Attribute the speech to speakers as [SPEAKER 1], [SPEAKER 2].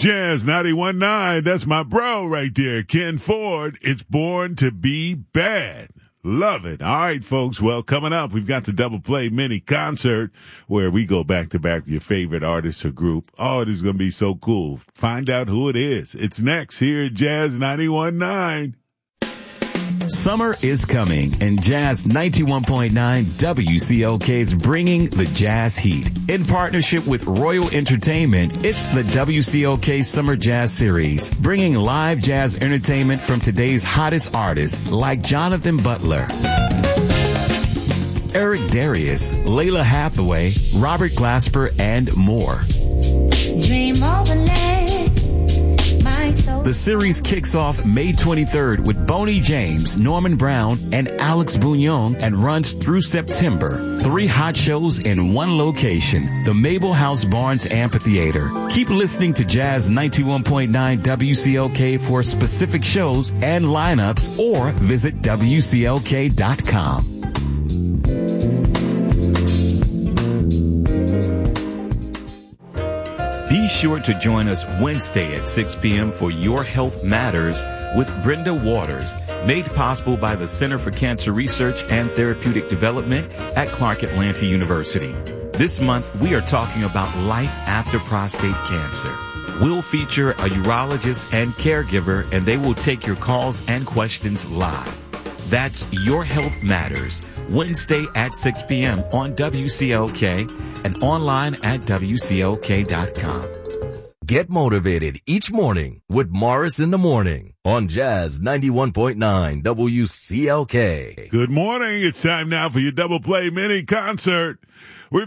[SPEAKER 1] Jazz 91.9, that's my bro right there, Ken Ford. It's Born to Be Bad. Love it. All right, folks. Well, coming up, we've got the Double Play mini concert where we go back to back with your favorite artist or group. Oh, it is going to be so cool. Find out who it is. It's next here at Jazz 91.9.
[SPEAKER 2] Summer is coming, and Jazz 91.9 WCOK is bringing the Jazz Heat. In partnership with Royal Entertainment, it's the WCOK Summer Jazz Series, bringing live jazz entertainment from today's hottest artists like Jonathan Butler, Eric Darius, Layla Hathaway, Robert Glasper, and more.
[SPEAKER 3] Dream overlay.
[SPEAKER 2] The series kicks off May 23rd with Boney James, Norman Brown, and Alex Bouillon and runs through September. 3 hot shows in one location, the Mabel House Barnes Amphitheater. Keep listening to Jazz 91.9 WCOK for specific shows and lineups or visit WCOK.com. Be sure to join us Wednesday at 6 p.m. for Your Health Matters with Brenda Waters, made possible by the Center for Cancer Research and Therapeutic Development at Clark Atlanta University. This month, we are talking about life after prostate cancer. We'll feature a urologist and caregiver, and they will take your calls and questions live. That's Your Health Matters, Wednesday at 6 p.m. on WCOK and online at WCOK.com.
[SPEAKER 4] Get motivated each morning with Morris in the Morning on Jazz 91.9 WCOK.
[SPEAKER 1] Good morning. It's time now for your Double Play mini concert.